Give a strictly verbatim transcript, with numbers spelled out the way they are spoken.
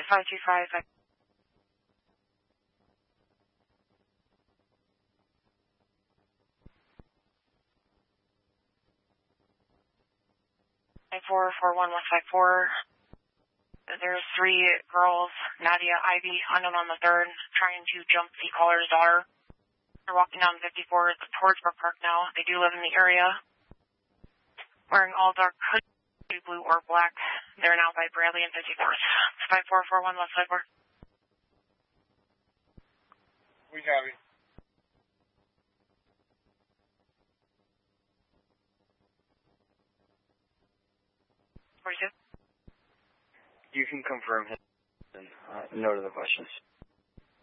five two five. four four one one five four. There's three girls, Nadia, Ivy, unknown on the third, trying to jump the caller's daughter. They're walking down fifty-four towards Brook Park now. They do live in the area. Wearing all dark hoodies, blue or black. They're now by Bradley and fifty-fourth. five four four one West five four. We copy. forty-two. You can confirm him and uh, note of the questions.